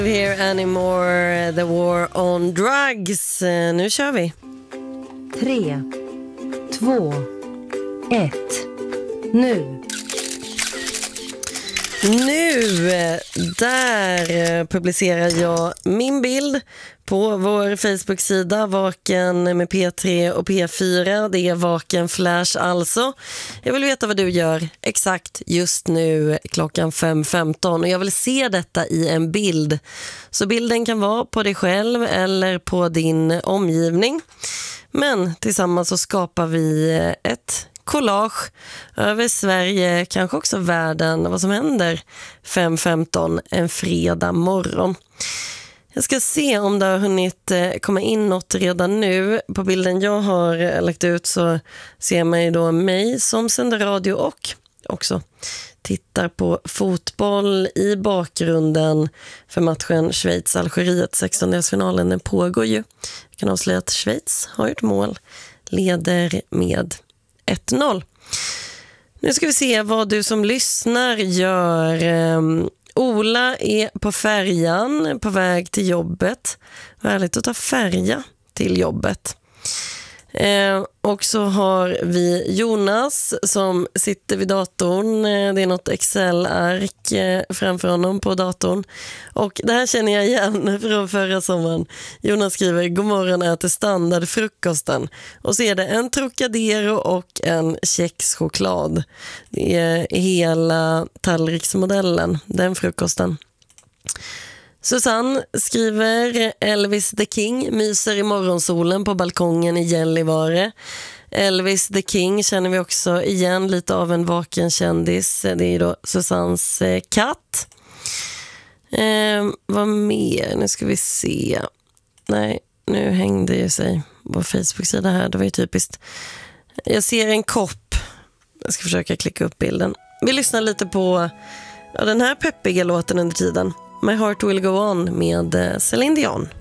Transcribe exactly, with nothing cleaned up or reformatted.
Here anymore, the war on drugs. Nu kör vi. Tre, två, ett, nu. Nu, där publicerar jag min bild på vår Facebook-sida Vaken med P tre och P fyra. Det är Vaken Flash alltså. Jag vill veta vad du gör exakt just nu klockan fem femton och jag vill se detta i en bild. Så bilden kan vara på dig själv eller på din omgivning. Men tillsammans så skapar vi ett collage över Sverige, kanske också världen, vad som händer fem femton en fredag morgon. Jag ska se om det har hunnit komma in något redan nu. På bilden jag har lagt ut så ser man ju då mig som sänder radio och också tittar på fotboll i bakgrunden för matchen Schweiz-Algeriet. sextondelsfinalen, den pågår ju. Jag kan avslöja att Schweiz har gjort mål, leder med ett noll. Nu ska vi se vad du som lyssnar gör. Um, Ola är på färjan på väg till jobbet. Härligt att ta färja till jobbet. Eh, och så har vi Jonas som sitter vid datorn. Eh, det är något Excel-ark eh, framför honom på datorn. Och det här känner jag igen från förra sommaren. Jonas skriver: god morgon, äter standard frukosten. Och så är det en Trocadero och en kexchoklad. Det är hela tallriksmodellen, den frukosten. Susanne skriver: Elvis the King myser i morgonsolen på balkongen i Gällivare. Elvis the King känner vi också igen, lite av en vaken kändis. Det är då Susannes eh, katt. Eh, vad mer? Nu ska vi se. Nej, nu hängde ju sig på Facebook-sida här. Det var ju typiskt. Jag ser en kopp. Jag ska försöka klicka upp bilden. Vi lyssnar lite på ja, den här peppiga låten under tiden. My Heart Will Go On med Celine Dion.